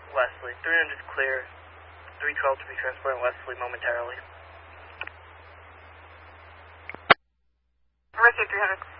Wesley. 300 is clear. 312 to be transporting Wesley momentarily. Receive 300.